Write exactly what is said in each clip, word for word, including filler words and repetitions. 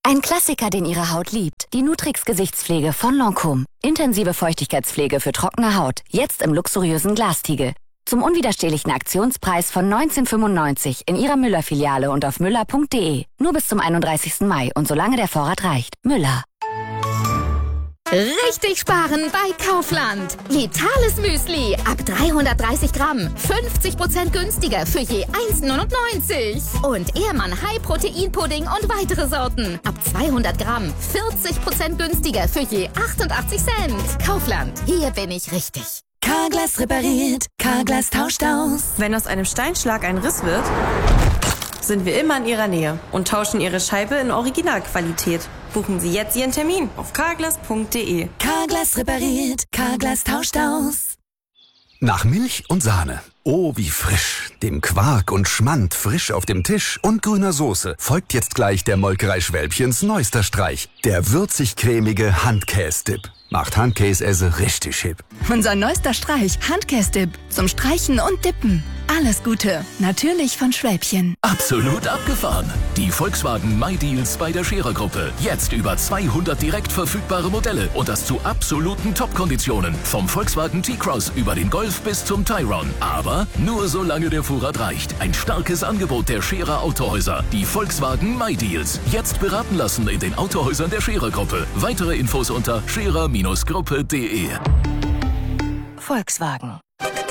Ein Klassiker, den Ihre Haut liebt. Die Nutrix Gesichtspflege von Lancôme. Intensive Feuchtigkeitspflege für trockene Haut. Jetzt im luxuriösen Glastiegel. Zum unwiderstehlichen Aktionspreis von neunzehn fünfundneunzig in Ihrer Müller-Filiale und auf müller punkt de. Nur bis zum einunddreißigsten Mai und solange der Vorrat reicht. Müller. Richtig sparen bei Kaufland. Vitales Müsli ab dreihundertdreißig Gramm. fünfzig Prozent günstiger für je eins neunundneunzig. Und Ehrmann High Protein Pudding und weitere Sorten. Ab zweihundert Gramm. vierzig Prozent günstiger für je achtundachtzig Cent. Kaufland. Hier bin ich richtig. Carglass repariert. Carglass tauscht aus. Wenn aus einem Steinschlag ein Riss wird, sind wir immer in Ihrer Nähe und tauschen Ihre Scheibe in Originalqualität. Buchen Sie jetzt Ihren Termin auf carglass punkt de. Carglass repariert. Carglass tauscht aus. Nach Milch und Sahne. Oh, wie frisch. Dem Quark und Schmand frisch auf dem Tisch und grüner Soße folgt jetzt gleich der Molkerei Schwälbchens neuester Streich. Der würzig-cremige Handkäse-Dip. Macht Handkäse richtig hip. Unser neuester Streich, Handkäse-Dip. Zum Streichen und Dippen. Alles Gute. Natürlich von Schwälbchen. Absolut abgefahren. Die Volkswagen MyDeals bei der Scherer-Gruppe. Jetzt über zweihundert direkt verfügbare Modelle und das zu absoluten Top-Konditionen. Vom Volkswagen T-Cross über den Golf bis zum Tyrone. Aber nur solange der Vorrat reicht. Ein starkes Angebot der Scherer Autohäuser. Die Volkswagen MyDeals. Jetzt beraten lassen in den Autohäusern der Scherer-Gruppe. Weitere Infos unter scherer Gruppe punkt de. Volkswagen.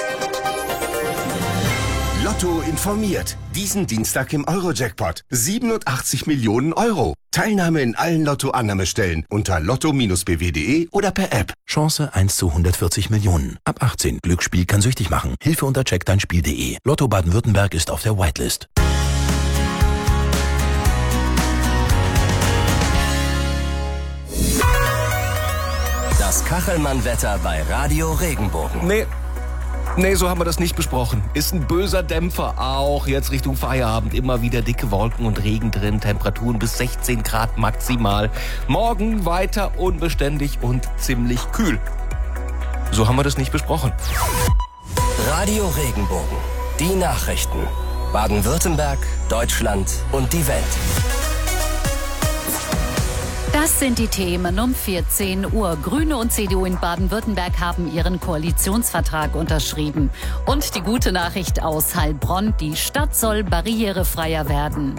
Lotto informiert. Diesen Dienstag im Euro-Jackpot. siebenundachtzig Millionen Euro. Teilnahme in allen Lotto-Annahmestellen unter lotto Bindestrich b w punkt de oder per App. Chance eins zu hundertvierzig Millionen. Ab achtzehn. Glücksspiel kann süchtig machen. Hilfe unter check dein Spiel punkt de. Lotto Baden-Württemberg ist auf der Whitelist. Das Kachelmann-Wetter bei Radio Regenbogen. Nee, nee, so haben wir das nicht besprochen. Ist ein böser Dämpfer, auch jetzt Richtung Feierabend. Immer wieder dicke Wolken und Regen drin, Temperaturen bis sechzehn Grad maximal. Morgen weiter unbeständig und ziemlich kühl. So haben wir das nicht besprochen. Radio Regenbogen, die Nachrichten. Baden-Württemberg, Deutschland und die Welt. Das sind die Themen um vierzehn Uhr. Grüne und C D U in Baden-Württemberg haben ihren Koalitionsvertrag unterschrieben. Und die gute Nachricht aus Heilbronn, die Stadt soll barrierefreier werden.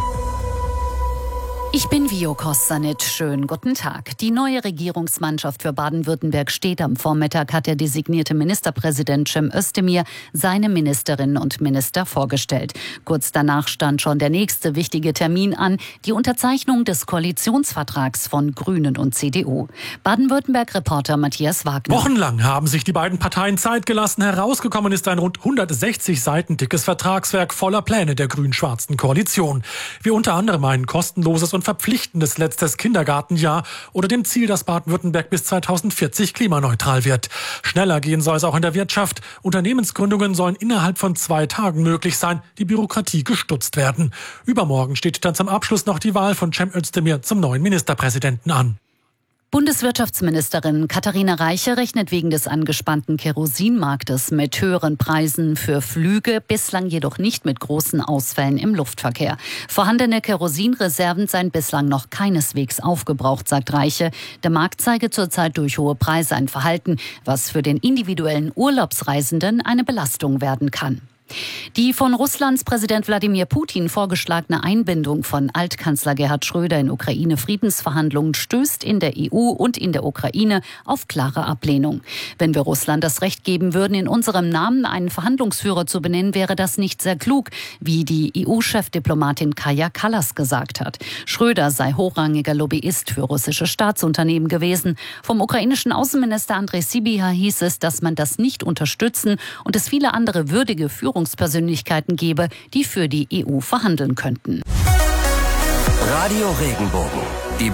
Ich bin Vio Kostanic. Schönen guten Tag. Die neue Regierungsmannschaft für Baden-Württemberg steht. Am Vormittag hat der designierte Ministerpräsident Cem Özdemir seine Ministerinnen und Minister vorgestellt. Kurz danach stand schon der nächste wichtige Termin an, die Unterzeichnung des Koalitionsvertrags von Grünen und C D U. Baden-Württemberg-Reporter Matthias Wagner. Wochenlang haben sich die beiden Parteien Zeit gelassen. Herausgekommen ist ein rund hundertsechzig Seiten dickes Vertragswerk voller Pläne der grün-schwarzen Koalition. Wie unter anderem ein kostenloses und verpflichtendes letztes Kindergartenjahr oder dem Ziel, dass Baden-Württemberg bis zweitausendvierzig klimaneutral wird. Schneller gehen soll es auch in der Wirtschaft. Unternehmensgründungen sollen innerhalb von zwei Tagen möglich sein, die Bürokratie gestutzt werden. Übermorgen steht dann zum Abschluss noch die Wahl von Cem Özdemir zum neuen Ministerpräsidenten an. Bundeswirtschaftsministerin Katharina Reiche rechnet wegen des angespannten Kerosinmarktes mit höheren Preisen für Flüge, bislang jedoch nicht mit großen Ausfällen im Luftverkehr. Vorhandene Kerosinreserven seien bislang noch keineswegs aufgebraucht, sagt Reiche. Der Markt zeige zurzeit durch hohe Preise ein Verhalten, was für den individuellen Urlaubsreisenden eine Belastung werden kann. Die von Russlands Präsident Wladimir Putin vorgeschlagene Einbindung von Altkanzler Gerhard Schröder in Ukraine-Friedensverhandlungen stößt in der E U und in der Ukraine auf klare Ablehnung. Wenn wir Russland das Recht geben würden, in unserem Namen einen Verhandlungsführer zu benennen, wäre das nicht sehr klug, wie die E U-Chefdiplomatin Kaja Kallas gesagt hat. Schröder sei hochrangiger Lobbyist für russische Staatsunternehmen gewesen. Vom ukrainischen Außenminister Andrej Sybiha hieß es, dass man das nicht unterstützen und es viele andere würdige Führungspersönlichkeiten gebe, die für die E U verhandeln könnten. Radio Regenbogen, die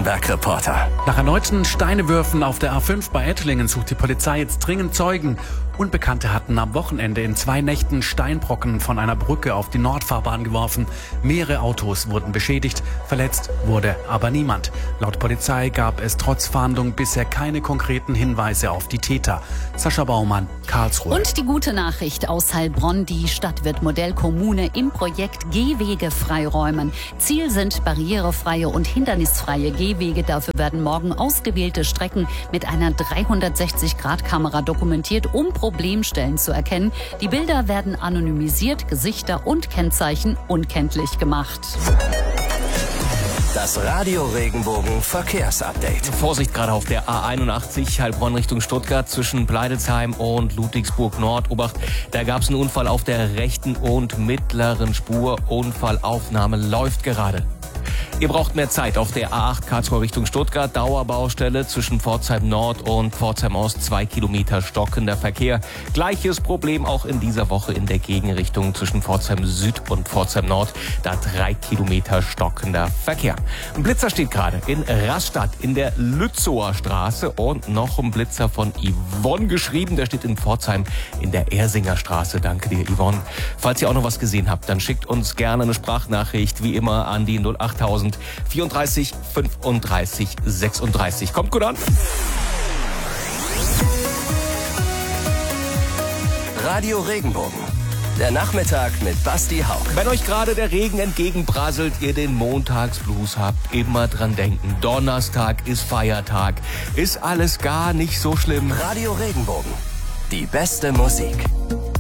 Baden-Württemberg-Reporter. Nach erneuten Steinewürfen auf der A fünf bei Ettlingen sucht die Polizei jetzt dringend Zeugen. Unbekannte hatten am Wochenende in zwei Nächten Steinbrocken von einer Brücke auf die Nordfahrbahn geworfen. Mehrere Autos wurden beschädigt, verletzt wurde aber niemand. Laut Polizei gab es trotz Fahndung bisher keine konkreten Hinweise auf die Täter. Sascha Baumann, Karlsruhe. Und die gute Nachricht aus Heilbronn: Die Stadt wird Modellkommune im Projekt Gehwege freiräumen. Ziel sind barrierefreie und hindernisfreie Gehwege. Dafür werden morgen ausgewählte Strecken mit einer dreihundertsechzig Grad Kamera dokumentiert, um Problemstellen zu erkennen. Die Bilder werden anonymisiert, Gesichter und Kennzeichen unkenntlich gemacht. Das Radio Regenbogen Verkehrsupdate. Vorsicht gerade auf der A einundachtzig Heilbronn Richtung Stuttgart zwischen Bleidelsheim und Ludwigsburg Nord. Obacht, da gab es einen Unfall auf der rechten und mittleren Spur. Unfallaufnahme läuft gerade. Ihr braucht mehr Zeit auf der A acht Karlsruhe Richtung Stuttgart. Dauerbaustelle zwischen Pforzheim Nord und Pforzheim Ost. Zwei Kilometer stockender Verkehr. Gleiches Problem auch in dieser Woche in der Gegenrichtung zwischen Pforzheim Süd und Pforzheim Nord. Da drei Kilometer stockender Verkehr. Ein Blitzer steht gerade in Rastatt in der Lützower Straße. Und noch ein Blitzer von Yvonne geschrieben. Der steht in Pforzheim in der Ersinger Straße. Danke dir, Yvonne. Falls ihr auch noch was gesehen habt, dann schickt uns gerne eine Sprachnachricht, wie immer, an die null achttausend vierunddreißig fünfunddreißig sechsunddreißig. Kommt gut an. Radio Regenbogen. Der Nachmittag mit Basti Hauck. Wenn euch gerade der Regen entgegenprasselt, ihr den Montagsblues habt, immer dran denken. Donnerstag ist Feiertag. Ist alles gar nicht so schlimm. Radio Regenbogen. Die beste Musik.